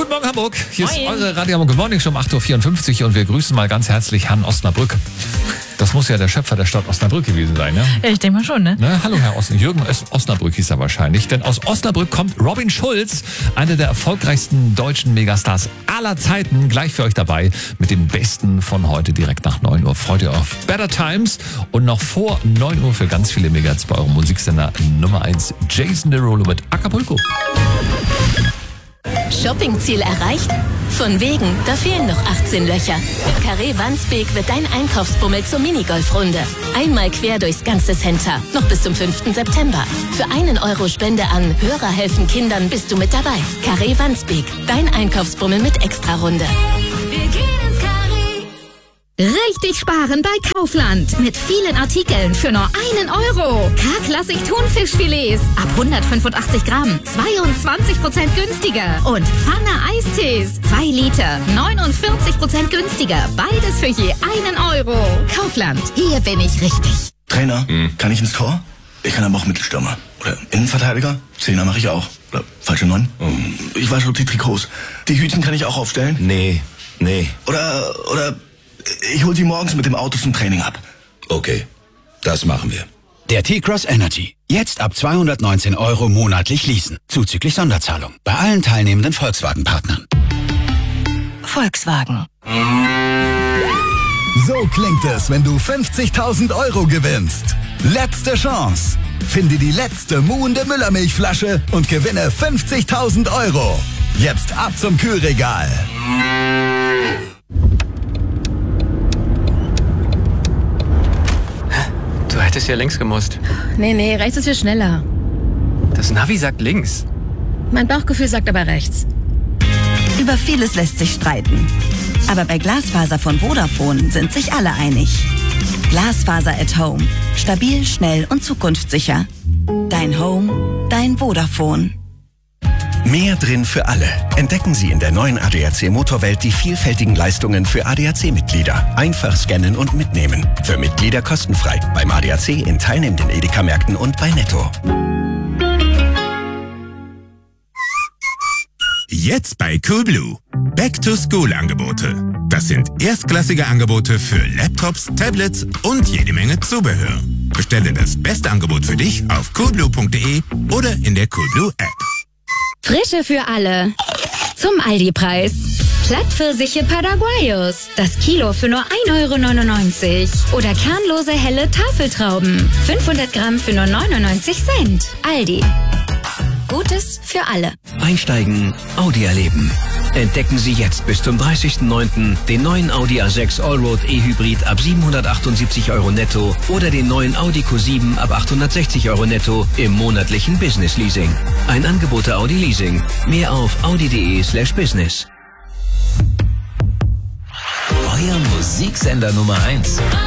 Guten Morgen, Hamburg. Hier ist eure Radio Hamburg Morning Show um 8.54 Uhr und wir grüßen mal ganz herzlich Herrn Osnabrück. Das muss ja der Schöpfer der Stadt Osnabrück gewesen sein, ne? Ja, ich denke mal schon, ne? Hallo, Herr Jürgen Osnabrück hieß er wahrscheinlich. Denn aus Osnabrück kommt Robin Schulz, einer der erfolgreichsten deutschen Megastars aller Zeiten. Gleich für euch dabei mit dem Besten von heute direkt nach 9 Uhr. Freut ihr auf Better Times und noch vor 9 Uhr für ganz viele Megahits bei eurem Musiksender Nummer 1 Jason Derulo mit Acapulco. Shoppingziel erreicht? Von wegen, da fehlen noch 18 Löcher. Carré Wandsbek wird dein Einkaufsbummel zur Minigolfrunde. Einmal quer durchs ganze Center. Noch bis zum 5. September. Für 1 Euro Spende an Hörer helfen Kindern bist du mit dabei. Carré Wandsbek, dein Einkaufsbummel mit Extrarunde. Wir gehen ins Carré. Richtig sparen bei Kaufland. Mit vielen Artikeln für nur 1 Euro. K-Klassik Thunfischfilets ab 185 Gramm. 22% günstiger. Und Pfanne Eistees. 2 Liter. 49% günstiger. Beides für je 1 Euro. Kaufland. Hier bin ich richtig. Trainer, kann ich ins Tor? Ich kann aber auch Mittelstürmer. Oder Innenverteidiger? Zehner mache ich auch. Oder falsche 9? Ich wasche die Trikots. Die Hütchen kann ich auch aufstellen? Nee. Oder ich hol die morgens mit dem Auto zum Training ab. Okay, das machen wir. Der T-Cross Energy. Jetzt ab 219 Euro monatlich leasen. Zuzüglich Sonderzahlung. Bei allen teilnehmenden Volkswagen-Partnern. Volkswagen. So klingt es, wenn du 50.000 Euro gewinnst. Letzte Chance. Finde die letzte muhende Müllermilchflasche und gewinne 50.000 Euro. Jetzt ab zum Kühlregal. Du hättest ja links gemusst. Nee, rechts ist viel schneller. Das Navi sagt links. Mein Bauchgefühl sagt aber rechts. Über vieles lässt sich streiten. Aber bei Glasfaser von Vodafone sind sich alle einig. Glasfaser at Home. Stabil, schnell und zukunftssicher. Dein Home, dein Vodafone. Mehr drin für alle. Entdecken Sie in der neuen ADAC Motorwelt die vielfältigen Leistungen für ADAC-Mitglieder. Einfach scannen und mitnehmen. Für Mitglieder kostenfrei. Beim ADAC in teilnehmenden Edeka-Märkten und bei Netto. Jetzt bei Coolblue. Back-to-School-Angebote. Das sind erstklassige Angebote für Laptops, Tablets und jede Menge Zubehör. Bestelle das beste Angebot für dich auf coolblue.de oder in der Coolblue-App. Frische für alle. Zum Aldi-Preis. Plattpfirsiche Paraguayos. Das Kilo für nur 1,99 Euro. Oder kernlose helle Tafeltrauben. 500 Gramm für nur 99 Cent. Aldi. Gutes für alle. Einsteigen, Audi erleben. Entdecken Sie jetzt bis zum 30.09. den neuen Audi A6 Allroad E-Hybrid ab 778 Euro netto oder den neuen Audi Q7 ab 860 Euro netto im monatlichen Business Leasing. Ein Angebot der Audi Leasing. Mehr auf audi.de/business. Euer Musiksender Nummer 1.